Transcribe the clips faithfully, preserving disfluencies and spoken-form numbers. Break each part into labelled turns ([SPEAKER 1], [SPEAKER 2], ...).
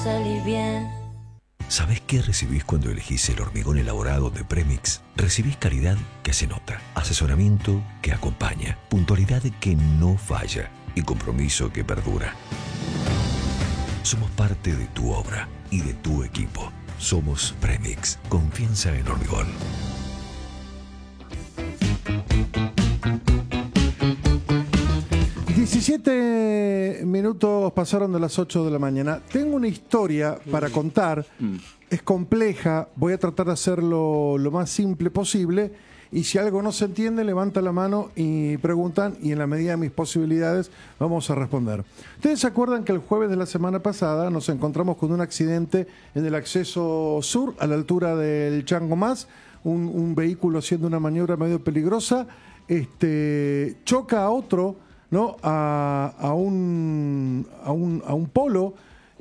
[SPEAKER 1] salir bien.
[SPEAKER 2] ¿Sabés qué recibís cuando elegís el hormigón elaborado de Premix? Recibís calidad que se nota, asesoramiento que acompaña, puntualidad que no falla y compromiso que perdura. Somos parte de tu obra y de tu equipo. Somos Premix. Confianza en hormigón.
[SPEAKER 3] diecisiete minutos pasaron de las ocho de la mañana. Tengo una historia para contar. Mm. Es compleja. Voy a tratar de hacerlo lo más simple posible. Y si algo no se entiende, levanta la mano y preguntan. Y en la medida de mis posibilidades, vamos a responder. Ustedes se acuerdan que el jueves de la semana pasada nos encontramos con un accidente en el acceso sur, a la altura del Chango Más. Un, un vehículo haciendo una maniobra medio peligrosa. Este, choca a otro. ¿no? a, a, un, a, un, a un polo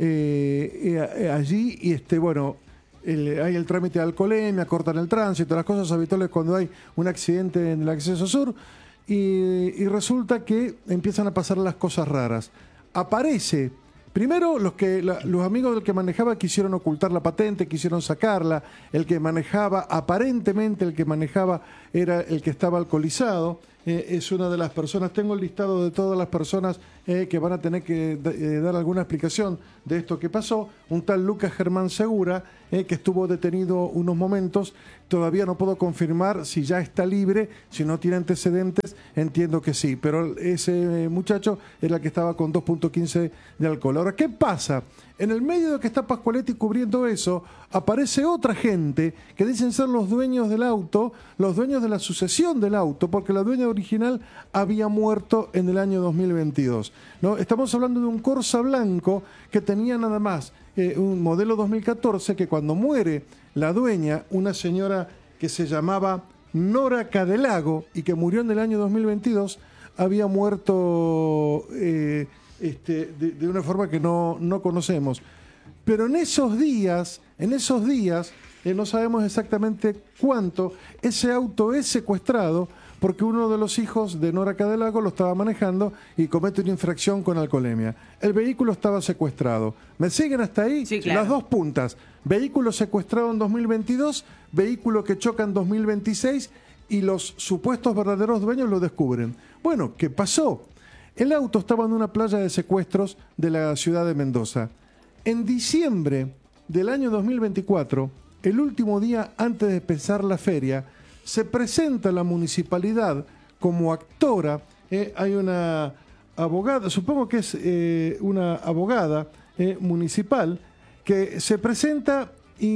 [SPEAKER 3] eh, eh, allí y este bueno el, hay el trámite de alcoholemia, cortan el tránsito, las cosas habituales cuando hay un accidente en el acceso sur y, y resulta que empiezan a pasar las cosas raras. Aparece primero los que la, los amigos del que manejaba quisieron ocultar la patente, quisieron sacarla. El que manejaba, aparentemente el que manejaba era el que estaba alcoholizado. Eh, es una de las personas, tengo el listado de todas las personas eh, que van a tener que eh, dar alguna explicación de esto que pasó. Un tal Lucas Germán Segura, eh, que estuvo detenido unos momentos. Todavía no puedo confirmar si ya está libre, si no tiene antecedentes, entiendo que sí, pero ese muchacho era el que estaba con dos punto quince de alcohol. Ahora, ¿qué pasa? En el medio de que está Pascualetti cubriendo eso, aparece otra gente que dicen ser los dueños del auto, los dueños de la sucesión del auto, porque la dueña original había muerto en el año dos mil veintidós. ¿no? Estamos hablando de un Corsa blanco que tenía nada más eh, un modelo dos mil catorce, que cuando muere la dueña, una señora que se llamaba Nora Cadelago y que murió en el año dos mil veintidós, había muerto eh, este, de, de una forma que no, no conocemos. Pero en esos días, en esos días, eh, no sabemos exactamente cuánto, ese auto es secuestrado porque uno de los hijos de Nora Cadelago lo estaba manejando y comete una infracción con alcoholemia. El vehículo estaba secuestrado. ¿Me siguen hasta ahí?
[SPEAKER 4] Sí, claro.
[SPEAKER 3] Las dos puntas. Vehículo secuestrado en dos mil veintidós, vehículo que choca en dos mil veintiséis y los supuestos verdaderos dueños lo descubren. Bueno, ¿qué pasó? El auto estaba en una playa de secuestros de la ciudad de Mendoza. En diciembre del año dos mil veinticuatro, el último día antes de empezar la feria, se presenta la municipalidad como actora. Eh, hay una abogada, supongo que es eh, una abogada eh, municipal, que se presenta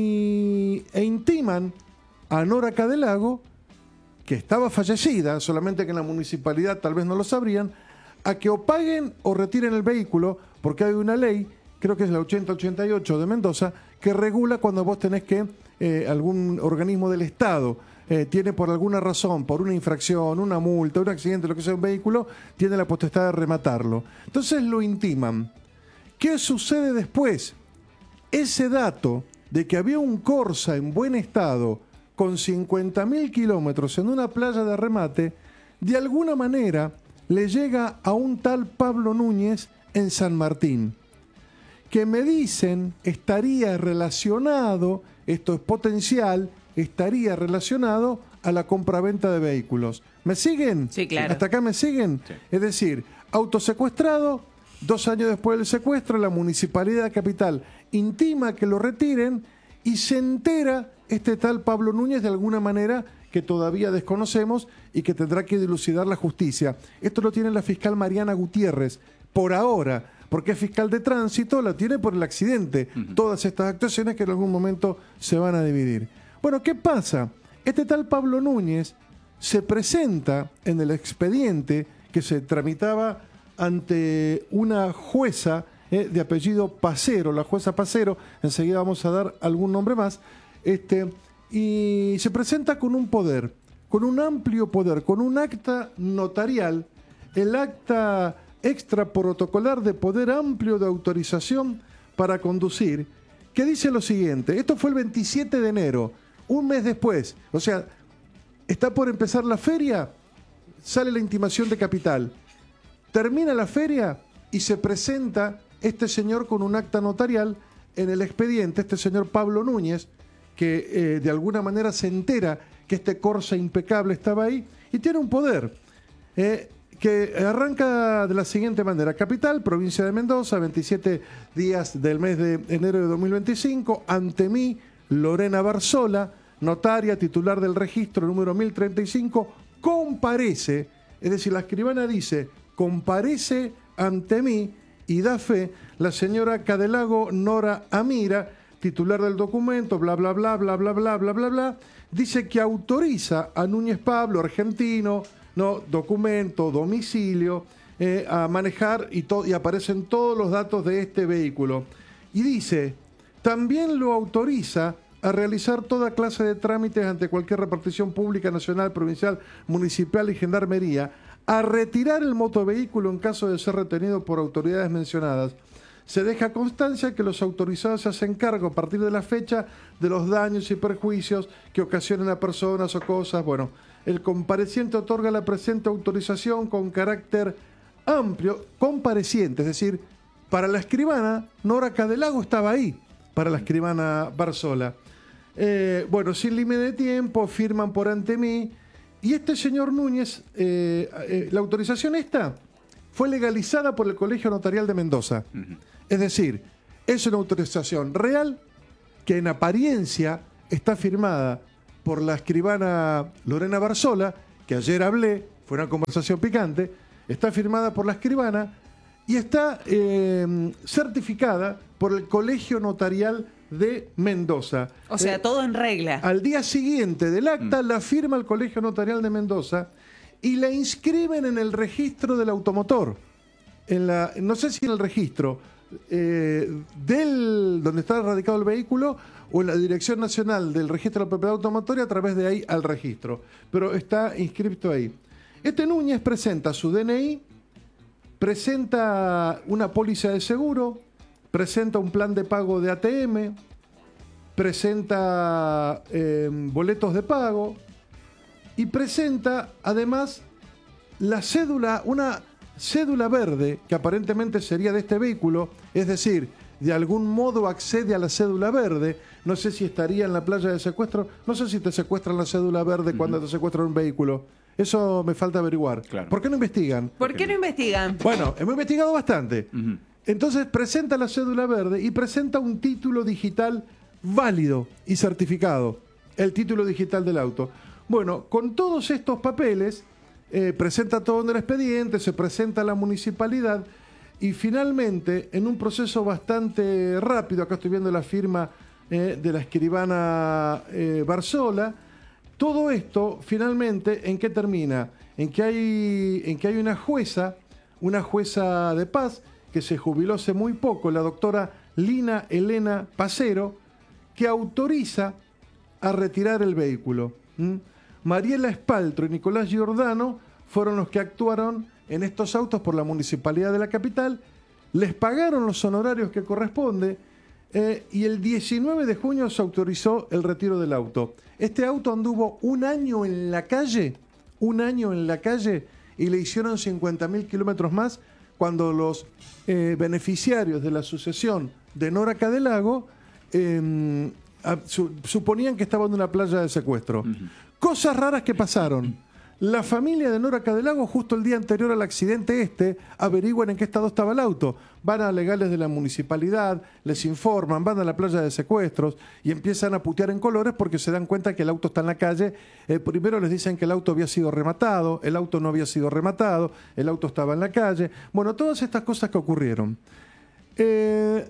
[SPEAKER 3] y, e intiman a Nora Cadelago, que estaba fallecida, solamente que en la municipalidad tal vez no lo sabrían, a que o paguen o retiren el vehículo, porque hay una ley, creo que es la ochenta ochenta y ocho de Mendoza, que regula cuando vos tenés que, eh, algún organismo del Estado eh, tiene por alguna razón, por una infracción, una multa, un accidente, lo que sea un vehículo, tiene la potestad de rematarlo. Entonces lo intiman. ¿Qué sucede después? Ese dato de que había un Corsa en buen estado con cincuenta mil kilómetros en una playa de remate, de alguna manera le llega a un tal Pablo Núñez en San Martín, que me dicen estaría relacionado, esto es potencial, estaría relacionado a la compraventa de vehículos. ¿Me siguen?
[SPEAKER 4] Sí, claro.
[SPEAKER 3] ¿Hasta acá me siguen? Sí. Es decir, auto secuestrado, dos años después del secuestro, la Municipalidad de Capital intima que lo retiren y se entera este tal Pablo Núñez de alguna manera que todavía desconocemos y que tendrá que dilucidar la justicia. Esto lo tiene la fiscal Mariana Gutiérrez, por ahora, porque es fiscal de tránsito, la tiene por el accidente. Uh-huh. Todas estas actuaciones que en algún momento se van a dividir. Bueno, ¿qué pasa? Este tal Pablo Núñez se presenta en el expediente que se tramitaba ante una jueza eh, de apellido Pacero, la jueza Pacero, enseguida vamos a dar algún nombre más, este, y se presenta con un poder, con un amplio poder, con un acta notarial, el acta extraprotocolar de poder amplio de autorización para conducir, que dice lo siguiente. Esto fue el veintisiete de enero, un mes después, o sea, está por empezar la feria, sale la intimación de Capital, termina la feria y se presenta este señor con un acta notarial en el expediente este señor Pablo Núñez, que eh, de alguna manera se entera que este Corsa impecable estaba ahí y tiene un poder eh, que arranca de la siguiente manera. Capital, provincia de Mendoza, veintisiete días del mes de enero de dos mil veinticinco. Ante mí, Lorena Barzola, notaria, titular del registro número mil treinta y cinco, comparece, es decir, la escribana dice, comparece ante mí y da fe la señora Cadelago Nora Amira, titular del documento, bla, bla, bla, bla, bla, bla, bla, bla, bla, dice que autoriza a Núñez Pablo, argentino, no, documento, domicilio, eh, a manejar y, to- y aparecen todos los datos de este vehículo. Y dice, también lo autoriza a realizar toda clase de trámites ante cualquier repartición pública, nacional, provincial, municipal y gendarmería, a retirar el motovehículo en caso de ser retenido por autoridades mencionadas. Se deja constancia que los autorizados se hacen cargo a partir de la fecha de los daños y perjuicios que ocasionen a personas o cosas. Bueno, el compareciente otorga la presente autorización con carácter amplio, compareciente, es decir, para la escribana, Nora Cadelago estaba ahí, para la escribana Barzola. Eh, bueno, sin límite de tiempo, firman por ante mí, y este señor Núñez, eh, eh, la autorización esta fue legalizada por el Colegio Notarial de Mendoza. Uh-huh. Es decir, es una autorización real que en apariencia está firmada por la escribana Lorena Barzola, que ayer hablé, fue una conversación picante, está firmada por la escribana y está eh, certificada por el Colegio Notarial de Mendoza.
[SPEAKER 1] O sea, eh, todo en regla.
[SPEAKER 3] Al día siguiente del acta mm. la firma el Colegio Notarial de Mendoza y la inscriben en el registro del automotor. En la, no sé si en el registro eh, del donde está radicado el vehículo o en la Dirección Nacional del Registro de la Propiedad Automotora, a través de ahí al registro. Pero está inscrito ahí. Este Núñez presenta su D N I, presenta una póliza de seguro, presenta un plan de pago de A T M, presenta eh, boletos de pago y presenta además la cédula, una cédula verde que aparentemente sería de este vehículo, es decir, de algún modo accede a la cédula verde. No sé si estaría en la playa de secuestro, no sé si te secuestran la cédula verde uh-huh. cuando te secuestran un vehículo. Eso me falta averiguar. Claro. ¿Por qué no investigan?
[SPEAKER 1] ¿Por qué no investigan?
[SPEAKER 3] Bueno, hemos investigado bastante. Uh-huh. Entonces presenta la cédula verde y presenta un título digital válido y certificado, el título digital del auto. Bueno, con todos estos papeles, eh, presenta todo en el expediente, se presenta a la municipalidad y finalmente, en un proceso bastante rápido, acá estoy viendo la firma eh, de la escribana eh, Barzola, todo esto finalmente, ¿en qué termina? En que hay, en que hay una jueza, una jueza de paz, que se jubiló hace muy poco, la doctora Lina Elena Pacero, que autoriza a retirar el vehículo. ¿Mm? Mariela Espaltro y Nicolás Giordano fueron los que actuaron en estos autos por la Municipalidad de la Capital, les pagaron los honorarios que corresponde eh, y el diecinueve de junio se autorizó el retiro del auto. Este auto anduvo un año en la calle, un año en la calle y le hicieron cincuenta mil kilómetros más cuando los eh, beneficiarios de la sucesión de Nora Cadelago eh, a, su, suponían que estaban en una playa de secuestro. Uh-huh. Cosas raras que pasaron. La familia de Nora Cadelago, justo el día anterior al accidente este, averiguan en qué estado estaba el auto. Van a legales de la municipalidad, les informan, van a la playa de secuestros y empiezan a putear en colores porque se dan cuenta que el auto está en la calle. Eh, primero les dicen que el auto había sido rematado, el auto no había sido rematado, el auto estaba en la calle. Bueno, todas estas cosas que ocurrieron. Eh,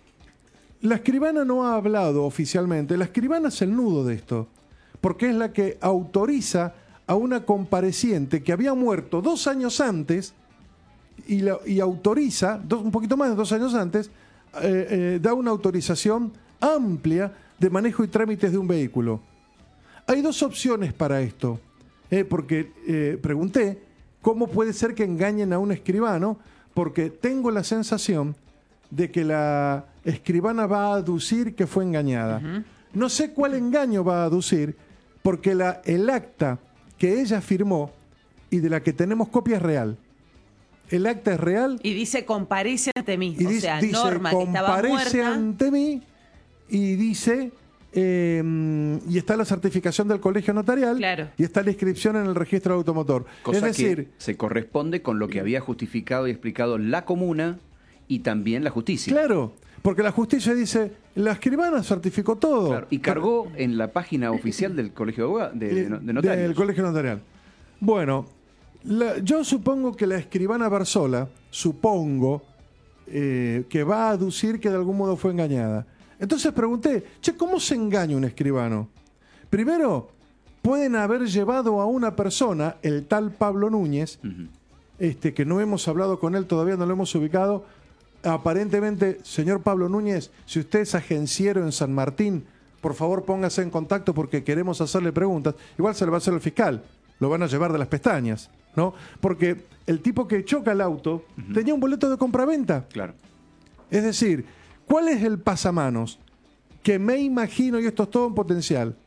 [SPEAKER 3] la escribana no ha hablado oficialmente. La escribana es el nudo de esto, porque es la que autoriza a una compareciente que había muerto dos años antes y, la, y autoriza, dos, un poquito más de dos años antes, eh, eh, da una autorización amplia de manejo y trámites de un vehículo. Hay dos opciones para esto, eh, porque eh, pregunté cómo puede ser que engañen a un escribano, porque tengo la sensación de que la escribana va a aducir que fue engañada. Uh-huh. No sé cuál engaño va a aducir, porque la, el acta que ella firmó y de la que tenemos copia es real. el acta es real.
[SPEAKER 1] Y dice comparece ante mí.
[SPEAKER 3] Y
[SPEAKER 1] o
[SPEAKER 3] dice,
[SPEAKER 1] sea,
[SPEAKER 3] dice,
[SPEAKER 1] Norma que estaba
[SPEAKER 3] comparece
[SPEAKER 1] muerta.
[SPEAKER 3] ante mí y dice, eh, y está la certificación del colegio notarial,
[SPEAKER 1] Claro.
[SPEAKER 3] y está la inscripción en el registro de automotor.
[SPEAKER 4] Cosa
[SPEAKER 3] es decir,
[SPEAKER 4] que se corresponde con lo que había justificado y explicado la comuna y también la justicia.
[SPEAKER 3] claro, porque la justicia dice, la escribana certificó todo.
[SPEAKER 4] Claro, y cargó en la página oficial del Colegio de, Abogados, de, de, de Notarios.
[SPEAKER 3] Del colegio notarial. Bueno, la- yo supongo que la escribana Barzola, supongo, eh, que va a aducir que de algún modo fue engañada. Entonces pregunté, che, ¿cómo se engaña un escribano? Primero, pueden haber llevado a una persona, el tal Pablo Núñez,
[SPEAKER 4] Ujú.
[SPEAKER 3] este, que no hemos hablado con él, todavía no lo hemos ubicado. Aparentemente, señor Pablo Núñez, si usted es agenciero en San Martín, por favor póngase en contacto porque queremos hacerle preguntas. Igual se le va a hacer el fiscal, lo van a llevar de las pestañas, ¿no? Porque el tipo que choca el auto tenía un boleto de compraventa.
[SPEAKER 4] Claro.
[SPEAKER 3] Es decir, ¿cuál es el pasamanos? Que me imagino, y esto es todo en potencial,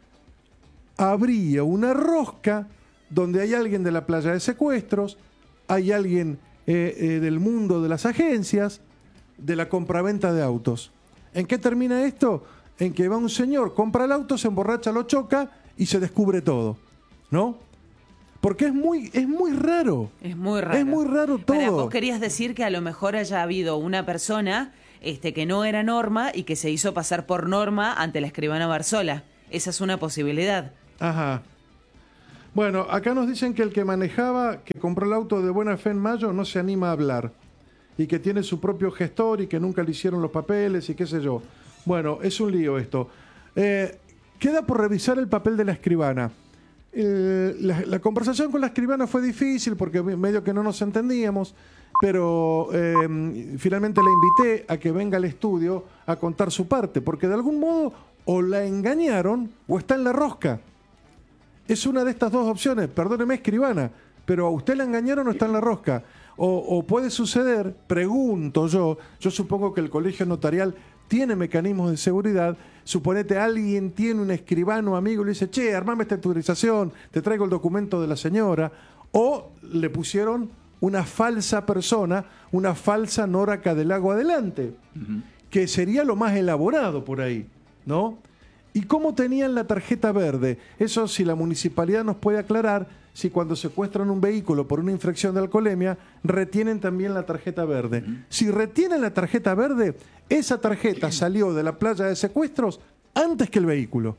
[SPEAKER 3] habría una rosca donde hay alguien de la playa de secuestros, hay alguien eh, eh, del mundo de las agencias, de la compraventa de autos. ¿En qué termina esto? En que va un señor, compra el auto, se emborracha, lo choca y se descubre todo, ¿no? Porque es muy, es muy raro.
[SPEAKER 1] Es muy raro.
[SPEAKER 3] Es muy raro todo.
[SPEAKER 1] Para, vos querías decir que a lo mejor haya habido una persona este, que no era Norma y que se hizo pasar por Norma ante la escribana Barzola. Esa es una posibilidad.
[SPEAKER 3] Ajá. Bueno, acá nos dicen que el que manejaba, que compró el auto de buena fe en mayo, no se anima a hablar. Y que tiene su propio gestor y que nunca le hicieron los papeles y qué sé yo. Bueno, es un lío esto. Eh, queda por revisar el papel de la escribana. Eh, la, la conversación con la escribana fue difícil porque medio que no nos entendíamos, pero eh, finalmente la invité a que venga al estudio a contar su parte, porque de algún modo o la engañaron o está en la rosca. Es una de estas dos opciones, perdóneme escribana, pero a usted la engañaron o está en la rosca. O, o puede suceder, pregunto yo, yo supongo que el colegio notarial tiene mecanismos de seguridad. Suponete alguien tiene un escribano amigo y le dice, che, armame esta autorización, te traigo el documento de la señora. O le pusieron una falsa persona, una falsa Nora Cadelago adelante, uh-huh. que sería lo más elaborado por ahí, ¿no? ¿Y cómo tenían la tarjeta verde? Eso si la municipalidad nos puede aclarar, si cuando secuestran un vehículo por una infracción de alcoholemia, retienen también la tarjeta verde. Uh-huh. Si retienen la tarjeta verde, esa tarjeta salió de la playa de secuestros antes que el vehículo.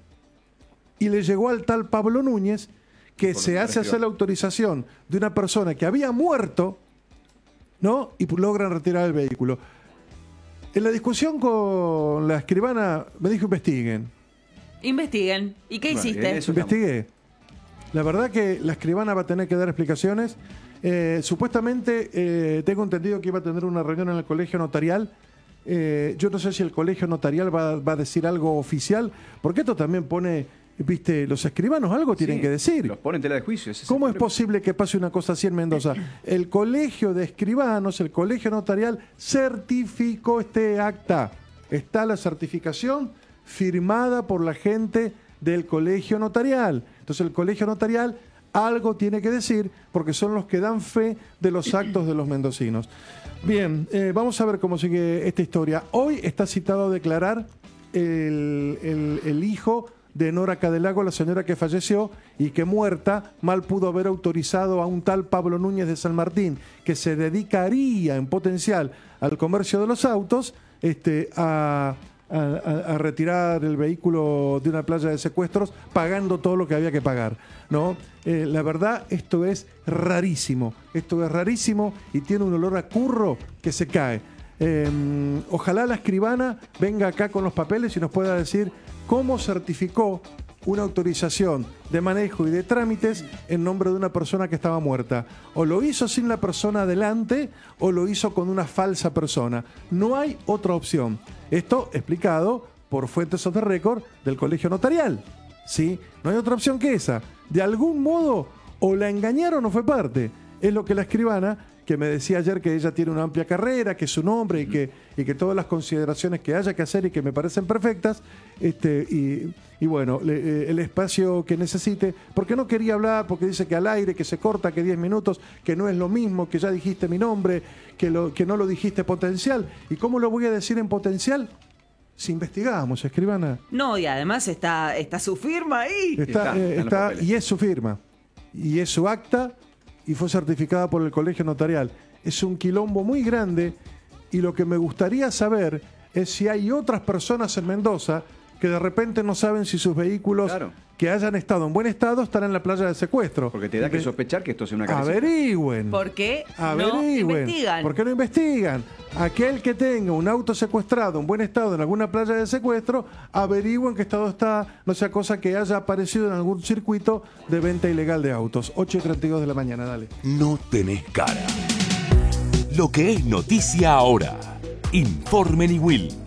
[SPEAKER 3] Y le llegó al tal Pablo Núñez, que se hace hacer la autorización de una persona que había muerto, ¿no? Y logran retirar el vehículo. En la discusión con la escribana me dijo investiguen.
[SPEAKER 1] Investiguen. ¿Y qué
[SPEAKER 4] Bueno,
[SPEAKER 1] hiciste?
[SPEAKER 4] eso
[SPEAKER 3] Investigué. La verdad que la escribana va a tener que dar explicaciones. Eh, supuestamente eh, tengo entendido que iba a tener una reunión en el colegio notarial. Eh, yo no sé si el colegio notarial va, va a decir algo oficial, porque esto también pone, viste, los escribanos algo tienen
[SPEAKER 4] Sí,
[SPEAKER 3] que decir.
[SPEAKER 4] Los ponen en tela de juicio. ese
[SPEAKER 3] ¿Cómo es
[SPEAKER 4] el problema.
[SPEAKER 3] posible que pase una cosa así en Mendoza? El colegio de escribanos, el colegio notarial, certificó este acta. Está la certificación firmada por la gente del colegio notarial. Entonces el colegio notarial algo tiene que decir porque son los que dan fe de los actos de los mendocinos. Bien, eh, vamos a ver cómo sigue esta historia. Hoy está citado a declarar el, el, el hijo de Nora Cadelago, la señora que falleció y que muerta mal pudo haber autorizado a un tal Pablo Núñez de San Martín, que se dedicaría en potencial al comercio de los autos, este, a... A, a retirar el vehículo de una playa de secuestros pagando todo lo que había que pagar, ¿no? Eh, la verdad, esto es rarísimo. Esto es rarísimo y tiene un olor a curro que se cae. Eh, ojalá la escribana venga acá con los papeles y nos pueda decir cómo certificó una autorización de manejo y de trámites en nombre de una persona que estaba muerta. O lo hizo sin la persona adelante o lo hizo con una falsa persona. No hay otra opción. Esto explicado por fuentes of the record del colegio notarial. ¿Sí? No hay otra opción que esa. De algún modo, o la engañaron o fue parte. Es lo que la escribana que me decía ayer que ella tiene una amplia carrera, que es un hombre y que, y que todas las consideraciones que haya que hacer y que me parecen perfectas, este, y, y bueno, le, el espacio que necesite, porque no quería hablar, porque dice que al aire, que se corta, que diez minutos, que no es lo mismo, que ya dijiste mi nombre, que, lo, que no lo dijiste potencial. ¿Y cómo lo voy a decir en potencial? Si investigamos, escribana.
[SPEAKER 1] No, y además está, está su firma ahí.
[SPEAKER 3] Está,
[SPEAKER 4] Está,
[SPEAKER 3] eh,
[SPEAKER 4] está en los
[SPEAKER 3] está, y es su firma, y es su acta, y fue certificada por el colegio notarial. Es un quilombo muy grande, y lo que me gustaría saber es si hay otras personas en Mendoza que de repente no saben si sus vehículos
[SPEAKER 4] Claro.
[SPEAKER 3] que hayan estado en buen estado están en la playa de secuestro.
[SPEAKER 4] Porque te da que
[SPEAKER 3] Inve-
[SPEAKER 4] sospechar que esto sea una característica.
[SPEAKER 3] Averigüen.
[SPEAKER 1] ¿Por qué no
[SPEAKER 3] Averigüen.
[SPEAKER 1] investigan?
[SPEAKER 3] ¿Por qué no investigan? Aquel que tenga un auto secuestrado en buen estado en alguna playa de secuestro, averigüen qué estado está, no sea cosa que haya aparecido en algún circuito de venta ilegal de autos. ocho y treinta y dos de la mañana, dale.
[SPEAKER 5] No tenés cara. Lo que es noticia ahora. Informe Niwil.